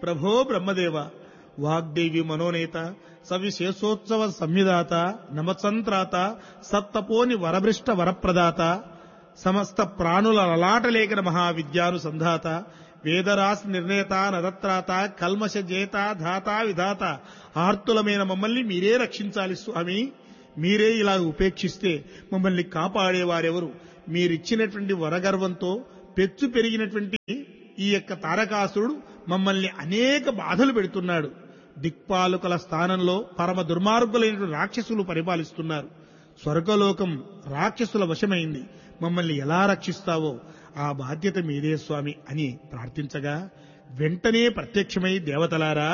ప్రభో బ్రహ్మదేవ, వాగ్దేవి మనోనేత, సవిశేషోత్సవ సంవిధాత, నమసంత్రాత, సత్తపోని వరభృష్ట వరప్రదాత, సమస్త ప్రాణుల లలాటలేఖన మహావిద్యానుసంధాత, వేదరాశి నిర్ణేత, నరత్రాత, కల్మష జేత, ధాత విధాత, ఆర్తులమైన మమ్మల్ని మీరే రక్షించాలి స్వామి. మీరే ఇలా ఉపేక్షిస్తే మమ్మల్ని కాపాడేవారెవరు? మీరిచ్చినటువంటి వరగర్వంతో పెచ్చు పెరిగినటువంటి ఈ యొక్క తారకాసురుడు మమ్మల్ని అనేక బాధలు పెడుతున్నాడు. దిక్పాలకుల స్థానంలో పరమ దుర్మార్గులైన రాక్షసులు పరిపాలిస్తున్నారు. స్వర్గలోకం రాక్షసుల వశమైంది. మమ్మల్ని ఎలా రక్షిస్తావో ఆ బాధ్యత మీదే స్వామి అని ప్రార్థించగా వెంటనే ప్రత్యక్షమై, దేవతలారా,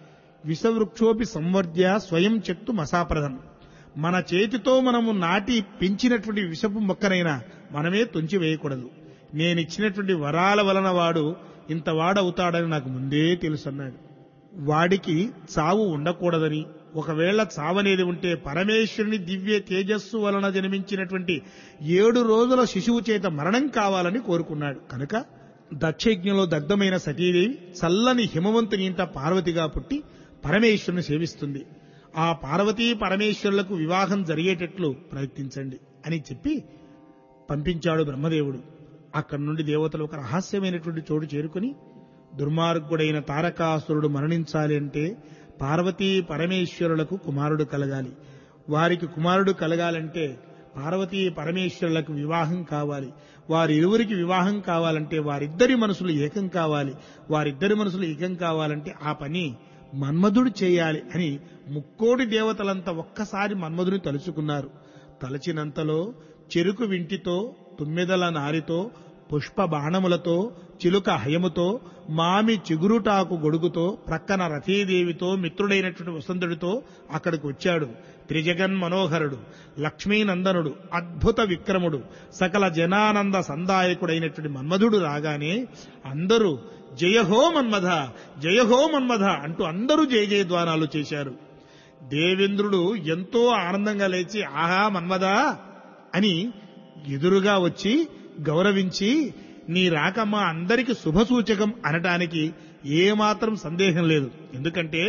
విషవృక్షోపి సంవర్ధ్య స్వయం చెత్తు మసాప్రదం. మన చేతితో మనము నాటి పెంచినటువంటి విషపు మొక్కనైనా మనమే తుంచివేయకూడదు. నేనిచ్చినటువంటి వరాల వలన వాడు ఇంత వాడవుతాడని నాకు ముందే తెలుసన్నాడు. వాడికి చావు ఉండకూడదని, ఒకవేళ చావనేది ఉంటే పరమేశ్వరుని దివ్య తేజస్సు వలన జన్మించినటువంటి 7 రోజుల శిశువు చేత మరణం కావాలని కోరుకున్నాడు. కనుక దక్షయజ్ఞంలో దగ్ధమైన సతీదేవి చల్లని హిమవంతుని ఇంట పార్వతిగా పుట్టి పరమేశ్వరుని సేవిస్తుంది. ఆ పార్వతీ పరమేశ్వరులకు వివాహం జరిగేటట్లు ప్రయత్నించండి అని చెప్పి పంపించాడు బ్రహ్మదేవుడు. అక్కడి నుండి దేవతలు ఒక రహస్యమైనటువంటి చోటు చేరుకుని, దుర్మార్గుడైన తారకాసురుడు మరణించాలి అంటే పార్వతీ పరమేశ్వరులకు కుమారుడు కలగాలి. వారికి కుమారుడు కలగాలంటే పార్వతీ పరమేశ్వరులకు వివాహం కావాలి. వారిరువురికి వివాహం కావాలంటే వారిద్దరి మనసులు ఏకం కావాలి. వారిద్దరి మనసులు ఏకం కావాలంటే ఆ పని మన్మధుడు చేయాలి అని ముక్కోటి దేవతలంతా ఒక్కసారి మన్మధుని తలుచుకున్నారు. తలచినంతలో చెరుకు వింటితో, తుమ్మెదల నారితో, పుష్ప బాణములతో, చిలుక హయముతో, మామి చిగురుటాకు గొడుగుతో, ప్రక్కన రతీదేవితో, మిత్రుడైనటువంటి వసంతుడితో అక్కడికి వచ్చాడు. త్రిజగన్ మనోహరుడు, లక్ష్మీనందనుడు, అద్భుత విక్రముడు, సకల జనానంద సందాయకుడైనటువంటి మన్మధుడు రాగానే అందరూ జయహో మన్మథ, జయహో మన్మథ అంటూ అందరూ జయ జయధ్వానాలు చేశారు. దేవేంద్రుడు ఎంతో ఆనందంగా లేచి, ఆహా మన్మథ అని ఎదురుగా వచ్చి గౌరవించి, నీ రాక మా అందరికి శుభసూచకం అనటానికి ఏమాత్రం సందేహం లేదు. ఎందుకంటే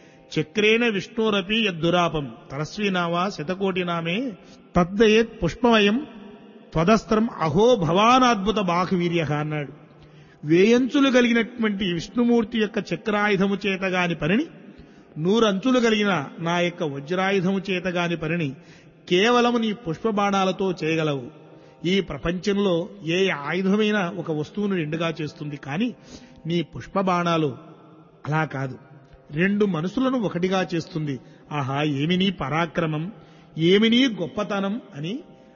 చక్రేణ విష్ణోరపి యద్దురాపం తరస్వీనావా శతకోటి నామే తద్దయేత్ పుష్పమయం త్వదస్త్రం అహో భవానాద్భుత బాహువీర్య అన్నాడు. వేయంచులు కలిగినటువంటి విష్ణుమూర్తి యొక్క చక్రాయుధము చేతగాని పనిని, 100 అంచులు కలిగిన నా యొక్క వజ్రాయుధము చేతగాని పనిని కేవలము నీ పుష్పబాణాలతో చేయగలవు. ఈ ప్రపంచంలో ఏ ఆయుధమైనా ఒక వస్తువును రెండుగా చేస్తుంది, కానీ నీ పుష్పబాణాలు అలా కాదు, 2 మనసులను ఒకటిగా చేస్తుంది. ఆహా, ఏమి నీ పరాక్రమం, ఏమి నీ గొప్పతనం అని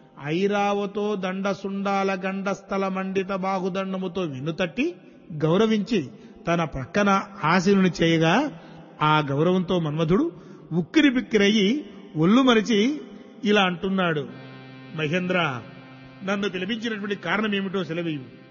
ఐరావతో దండసుండాల గండస్థల మండిత బాహుదండముతో వెన్నుతట్టి గౌరవించి తన ప్రక్కన ఆశీనుని చేయగా, ఆ గౌరవంతో మన్మధుడు ఉక్కిరి బిక్కిరయ్యి ఒళ్ళు మరిచి ఇలా అంటున్నాడు, మహేంద్ర, నన్ను పిలిపించినటువంటి కారణం ఏమిటో సెలవీయు.